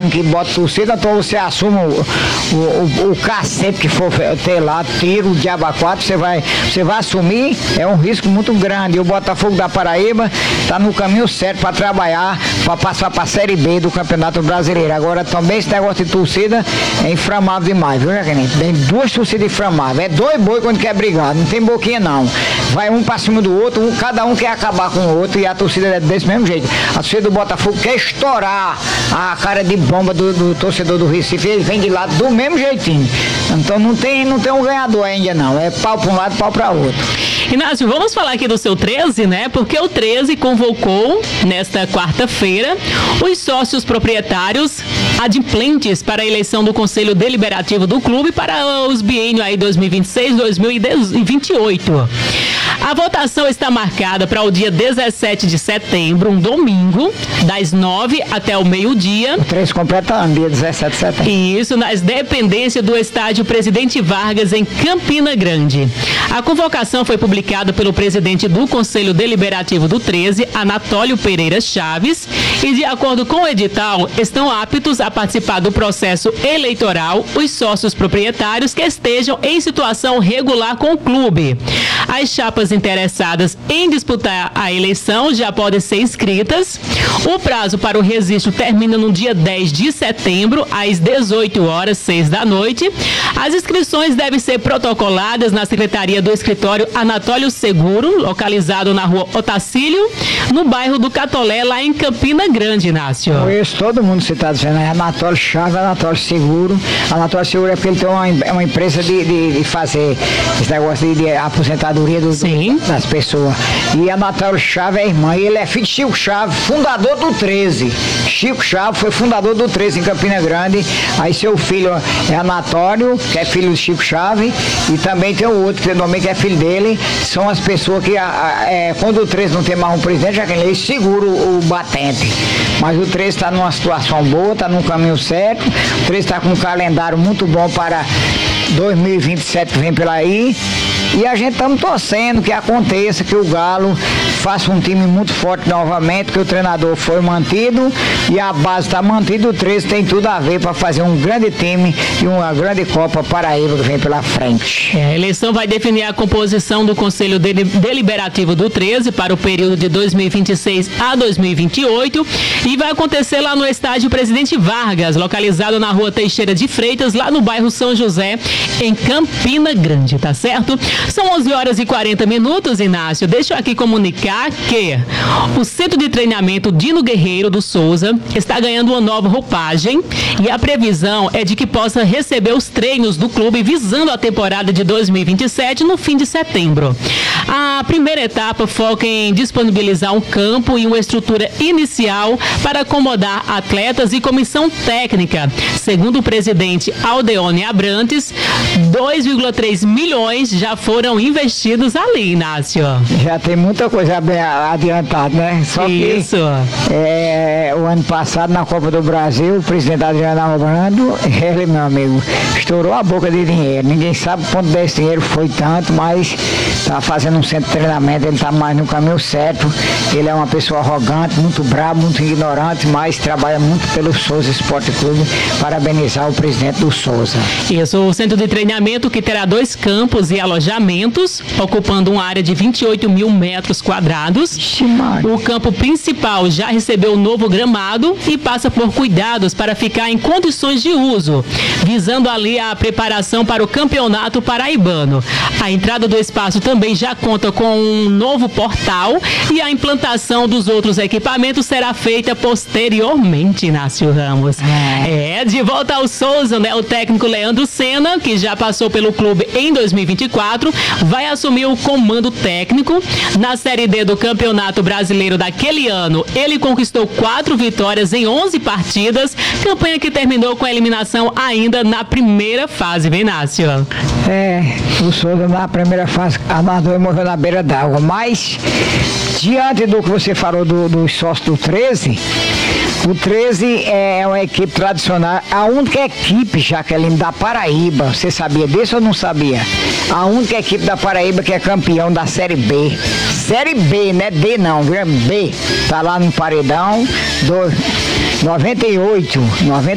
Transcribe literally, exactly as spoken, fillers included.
técnico que bota torcida, então você assume o, o, o, o cacete que for ter lá, tiro, diabo a quatro, você vai, você vai assumir, é um risco muito grande. E o Botafogo da Paraíba está no caminho certo para trabalhar, para passar para a Série B do Campeonato Brasileiro. Agora também esse negócio de torcida é inflamável demais, viu, Jaqueline? Tem duas torcidas inflamáveis, é dois boi quando quer brigar, não tem boquinha não. Vai um para cima do outro, um, cada um quer acabar com o outro e a torcida é desse mesmo jeito. A torcida do Botafogo quer estourar a cara de bomba do, do torcedor do Recife, ele vem de lado do mesmo jeitinho. Então não tem, não tem um ganhador ainda não, é pau para um lado, pau para outro. Inácio, vamos falar aqui do seu treze, né? Porque o treze convocou nesta quarta-feira os sócios proprietários adimplentes para a eleição do Conselho Deliberativo do clube para os biênios aí dois mil e vinte e seis, dois mil e vinte e oito. A votação está marcada para o dia dezessete de setembro, um domingo, das nove até o meio-dia. O treze completando, dia dezessete de setembro. Isso, nas dependências do estádio Presidente Vargas, em Campina Grande. A convocação foi publicada pelo presidente do Conselho Deliberativo do treze, Anatólio Pereira Chaves, e de acordo com o edital, estão aptos a participar do processo eleitoral os sócios proprietários que estejam em situação regular com o clube. As chapas interessadas em disputar a eleição já podem ser inscritas. O prazo para o registro termina no dia dez de setembro, às dezoito horas, seis da noite. As inscrições devem ser protocoladas na Secretaria do Escritório Anatólio Seguro, localizado na rua Otacílio, no bairro do Catolé, lá em Campina Grande, Inácio. Conheço todo mundo, você está dizendo, é Anatólio Chaves, Anatólio Seguro. Anatólio Seguro é porque ele tem uma, uma empresa de, de, de fazer esse negócio de, de aposentadoria do, das pessoas. E Anatólio Chaves é irmã, e ele é filho de Chico Chaves, fundador do treze. Chico Chaves foi fundador do treze em Campina Grande. Aí seu filho é Anatório, que é filho de Chico Chaves, e também tem o outro, que também que é filho dele. São as pessoas que, a, a, é, quando o treze não tem mais um presidente, já que ele segura o, o batente. Mas o treze está numa situação boa, está no caminho certo. O treze está com um calendário muito bom para dois mil e vinte e sete que vem pela aí. E a gente estamos torcendo que aconteça, que o Galo faça um time muito forte novamente, que o treinador foi mantido e a base está mantida. O treze tem tudo a ver para fazer um grande time e uma grande Copa Paraíba que vem pela frente. É, a eleição vai definir a composição do Conselho Deliberativo do treze para o período de dois mil e vinte e seis a dois mil e vinte e oito e vai acontecer lá no estádio Presidente Vargas, localizado na rua Teixeira de Freitas, lá no bairro São José, em Campina Grande, tá certo? São onze horas e quarenta minutos, Inácio. Deixa eu aqui comunicar que o Centro de Treinamento Dino Guerreiro do Souza está ganhando uma nova roupagem e a previsão é de que possa receber os treinos do clube visando a temporada de dois mil e vinte e sete no fim de setembro. A primeira etapa foca em disponibilizar um campo e uma estrutura inicial para acomodar atletas e comissão técnica. Segundo o presidente Aldeone Abrantes, dois vírgula três milhões já foram investidos ali, Inácio. Já tem muita coisa bem adiantada, né? Só Isso. que é, o ano passado, na Copa do Brasil, o presidente Adriano Albrando, ele, meu amigo, estourou a boca de dinheiro. Ninguém sabe quanto desse dinheiro foi tanto, mas está fazendo um centro de treinamento, ele está mais no caminho certo. Ele é uma pessoa arrogante, muito bravo, muito ignorante, mas trabalha muito pelo Souza Esporte Clube. Parabenizar o presidente do Souza. Isso, o centro de treinamento que terá dois campos e alojamentos, ocupando uma área de vinte e oito mil metros quadrados. O campo principal já recebeu um novo gramado e passa por cuidados para ficar em condições de uso, visando ali a preparação para o campeonato paraibano. A entrada do espaço também já conta com um novo portal e a implantação dos outros equipamentos será feita posteriormente, Inácio Ramos. É, de volta ao Souza, né? O técnico Leandro Senna, que já passou pelo clube em dois mil e vinte e quatro, vai assumir o comando técnico. Na Série D do Campeonato Brasileiro daquele ano, ele conquistou quatro vitórias em onze partidas, campanha que terminou com a eliminação ainda na primeira fase, vem, Inácio? É, o Souza na primeira fase nadou e morreu na beira d'água, mas diante do que você falou do, do sócio do treze, o treze é uma equipe tradicional, a única equipe, Jaqueline, da Paraíba, você sabia disso ou não sabia? A única equipe da Paraíba que é campeão da Série B. Série B, não é D não, viu? B. Tá lá no paredão, do noventa e oito, noventa